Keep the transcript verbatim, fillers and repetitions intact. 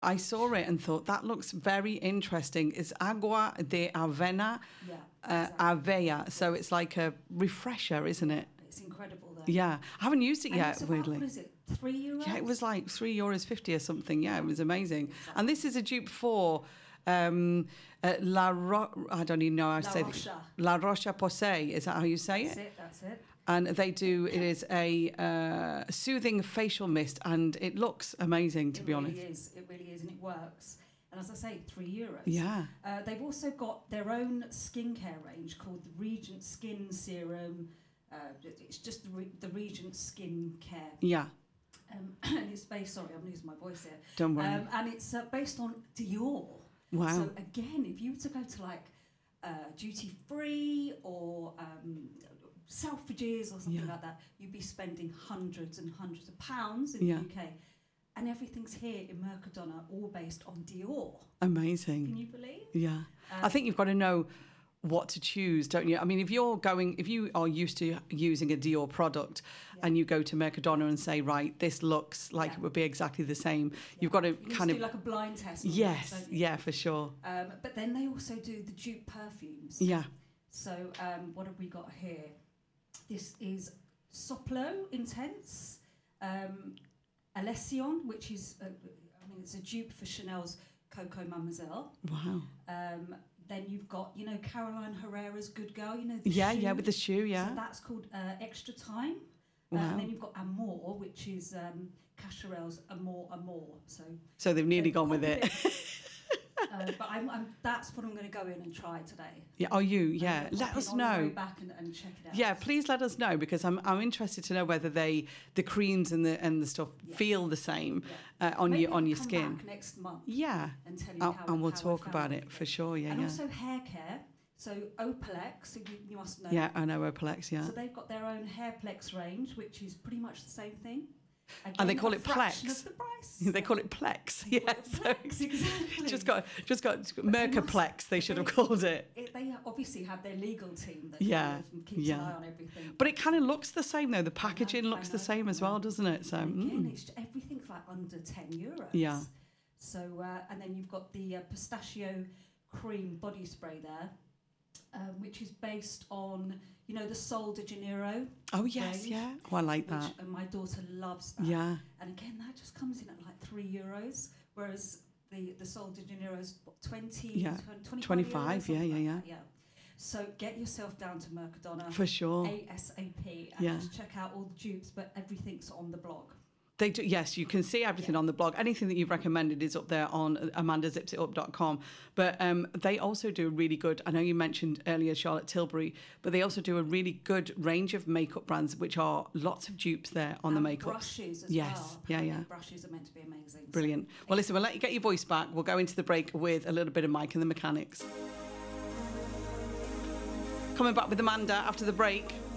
I saw it and thought that looks very interesting. It's agua de avena, Yeah, uh, exactly. avea. So it's like a refresher, isn't it? It's incredible though. Yeah, I haven't used it And yet. it's about, Weirdly, what is it, three euros? yeah, it was like three euros fifty or something. Yeah, it was amazing. Exactly. And this is a dupe for um, uh, La Ro- I don't even know how to La say Rocha. La Rocha Posay. Is that how you say That's it? it, that's it. And they do. It is a uh, soothing facial mist, and it looks amazing. To it be really honest, is. It really is, and it works. And as I say, three euros. yeah. Uh, they've also got their own skincare range called the Regent Skin Serum. Uh, it's just the, Re- the Regent Skin Care. Yeah, Um, and it's based, sorry, I'm losing my voice here. don't worry. Um, and it's uh, based on Dior. Wow. So again, if you were to go to like uh, duty free or um, Selfridges or something Yeah. like that, you'd be spending hundreds and hundreds of pounds in Yeah. the U K. And everything's here in Mercadona, all based on Dior. Amazing. Can you believe? Yeah. I think you've got to know what to choose, don't you? I mean, if you're going, if you are used to using a Dior product Yeah. and you go to Mercadona and say, right, this looks like Yeah. it would be exactly the same, you've got to You need kind to of. do like a blind test. on Yes, those, don't you? yeah, for sure. Um, but then they also do the dupe perfumes. Yeah. So um, what have we got here? This is Soplo Intense, um, Alession, which is, uh, I mean, it's a dupe for Chanel's Coco Mademoiselle. Wow. Um, then you've got, you know, Caroline Herrera's Good Girl, you know, the Yeah, shoe. yeah, with the shoe, yeah. So that's called uh, Extra Time. Uh, Wow. and then you've got Amour, which is um, Cacharel's Amour Amour. So, So they've nearly they've gone with copied it. uh, but I'm, I'm, that's what I'm going to go in and try today. Yeah, are you? I'm Yeah. gonna Let pop us in on the way know. back and, and check it out. Yeah, please let us know because I'm I'm interested to know whether they the creams and the and the stuff Yeah. feel the same Yeah. uh, on Maybe your on I'll your come skin. back next month Yeah. and tell you Oh, how and we'll how I talk found about it everything. for sure. Yeah, and yeah. also hair care. So Opalex, you, you must know. Yeah, I know Opalex, yeah. So they've got their own Hairplex range, which is pretty much the same thing. And they Again, call a it fraction Plex. of the price. They call it Plex. They Yeah, call it so Plex, exactly. just got just got they must- Mercaplex. They should have they- called it. It, they obviously have their legal team that Yeah, kind of keeps yeah. an eye on everything. But it kind of looks the same though. The I know, packaging I looks the know, same I as know. well, doesn't it? So And again, mm. it's, everything's like under ten euros. Yeah. So, uh, and then you've got the uh, pistachio cream body spray there, um, which is based on, you know, the Sol de Janeiro. Oh yes, range, yeah. Oh, I like Which, that. and my daughter loves that. Yeah. And again, that just comes in at like three euros, whereas the, the Sol de Janeiro's what, twenty, Yeah, twenty-five, twenty-five, euros, yeah, something yeah, like yeah. that, yeah. So get yourself down to Mercadona For sure. ASAP and Yeah. just check out all the dupes, but everything's on the blog. They do, yes, you can see everything Yeah. on the blog. Anything that you've recommended is up there on amanda zips it up dot com. But um, they also do a really good, I know you mentioned earlier Charlotte Tilbury, but they also do a really good range of makeup brands, which are lots of dupes there on the And makeup. brushes as Yes, well. yeah, Apparently yeah. Brushes are meant to be amazing. So Brilliant. Well, listen, we'll let you get your voice back. We'll go into the break with a little bit of Mike and the Mechanics. Coming back with Amanda after the break.